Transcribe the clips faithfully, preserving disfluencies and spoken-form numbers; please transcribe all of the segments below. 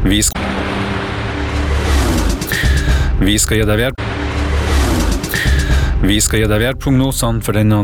Vi skal, vi skal gi deg vær. Vi skal gi deg værprognosene for denne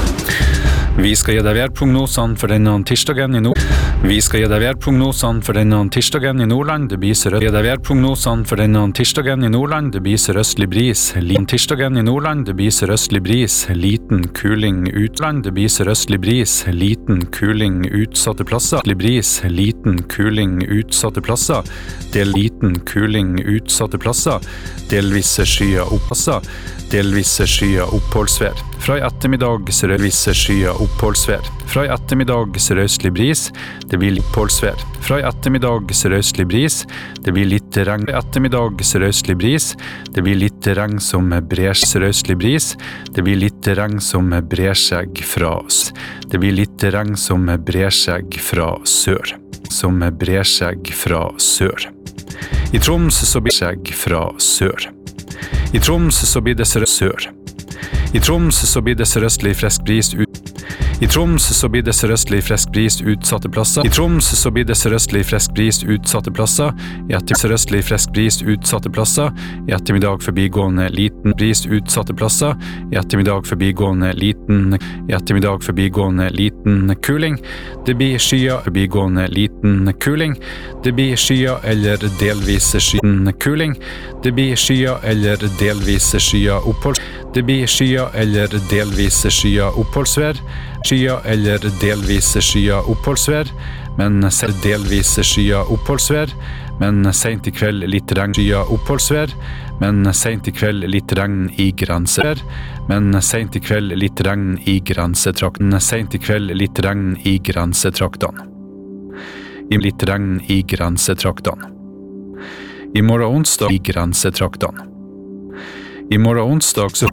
Vi skal gi deg værprognosene for denne tirsdagen i nord. Vi skal gi deg værprognosene for denne tirsdagen i Nordland. Det blir sørøst. Gi deg værprognosene for denne tirsdagen i Nordland. Det blir sørøstlig bris. Liten tirsdagen i Nordland. Det blir sørøstlig bris. Liten kuling utland. Det blir sørøstlig bris. Liten kuling utsatte plasser. Bris. Liten kuling utsatte plasser. Del liten kuling utsatte plasser. Delvisse skyer oppasser. Delvisse skyer oppholdsvær. Fra i ettermiddag sørøstlige skyer oppholdsvær. Fra i ettermiddag sørøstlig bris. Det blir oppholdsvær. Fra i ettermiddag sørøstlig bris. Det blir litt regn. Fra i ettermiddag sørøstlig bris. Det blir litt regn som brer sørøstlig bris. Det blir litt regn som brer seg fra oss. Det blir litt regn som brer seg fra sør. Som brer seg fra sør. I Troms så blir det seg fra sør. I Troms så blir det sør. I Troms så blir det sørøstlig frisk bris ut. I Troms så blir det sørøstlig frisk bris utsatte plasser. I Troms så blir det sørøstlig frisk bris utsatte plasser. I etter sørøstlig frisk bris utsatte plasser. I ettermiddag forbigående liten bris utsatte plasser. I ettermiddag forbigående liten I ettermiddag forbigående liten kuling. Det blir skyer forbigående liten kuling. Det blir skyer eller delvis skyen kuling. Det blir skyer eller delvis skyer opphold. Det blir skyer eller delvis skyer oppholdsvær. Skyer eller delvis skyer oppholdsvær, men ser delvis skyer oppholdsvær, men sent i kveld litt regn skyer oppholdsvær, men sent i kveld litt regn i grensevær, men sent i kveld litt regn i grensetrakten, sent i kveld litt regn i grensetraktene. I litt regn i grensetraktene. I morgen onsdag i grensetraktene. I morgen onsdag så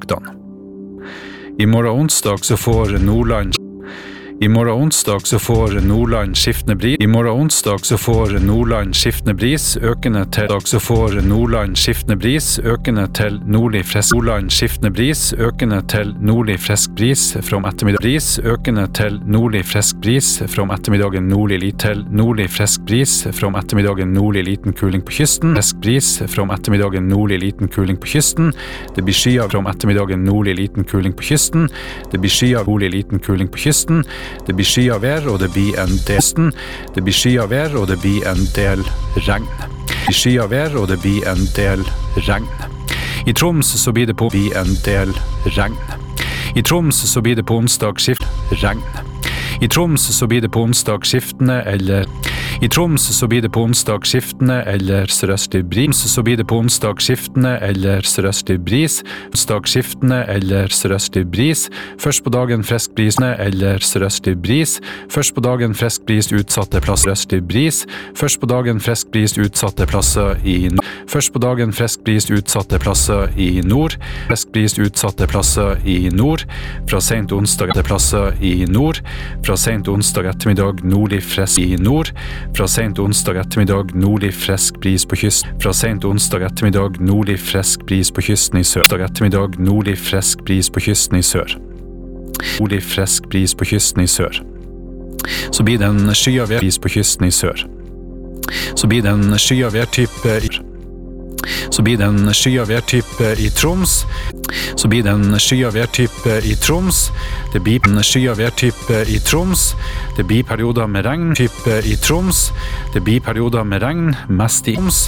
I morgen onsdag så får Nordland I morgen onsdag så får Nordland skiftende bris. I morgen onsdag så får Nordland skiftende bris, økende til dag så får Nordland skiftende bris, økende til nordlig frisk. Nordland skiftende bris, økende til nordlig frisk bris fra ettermiddag. Bris, økende til nordlig frisk bris fra ettermiddagen nordlig lit til nordlig frisk bris fra ettermiddagen nordlig liten kuling på kysten. Frisk bris fra ettermiddagen nordlig liten kuling på kysten. Det blir skyer fra ettermiddagen nordlig liten kuling på kysten. Det blir skyer nordlig liten kuling på kysten. Det blir skyer vær, og det blir en del Det blir skyer vær, og det blir en del regn. Det blir skyer vær, og det blir en del regn. I Troms så blir det på blir en del regn. I Troms så blir det på onsdag skift regn. I Troms så blir det på onsdag skiftende eller I Troms så blir det på onsdag skiftende eller sørøstlig bris. Så blir det på onsdag skiftende eller sørøstlig bris. Onsdag skiftende eller sørøstlig bris. Først på dagen frisk brisende eller sørøstlig bris. Først på dagen frisk bris utsatte plasser sørøstlig bris. Først på dagen frisk bris utsatte plasser i nord. Først på dagen frisk bris utsatte plasser i nord. Frisk bris utsatte plasser i nord. Fra sent onsdag til plasser i nord. Fra sent onsdag ettermiddag nordlig frisk i nord. Fra sent onsdag ettermiddag nordlig frisk bris på kysten. Fra sent onsdag ettermiddag nordlig frisk bris på kysten i sør. Onsdag ettermiddag nordlig frisk bris på kysten i sør. Nordlig frisk bris på kysten i sør. Så blir det en skyet værtype på kysten i sør. Så blir det en skyet værtype i Så blir det en skyet værtype i Troms. Så blir det en skyet værtype i Troms. Det blir en skyet værtype i Troms. Det blir perioder med regn type i Troms. Det blir perioder med regn, mest i Troms.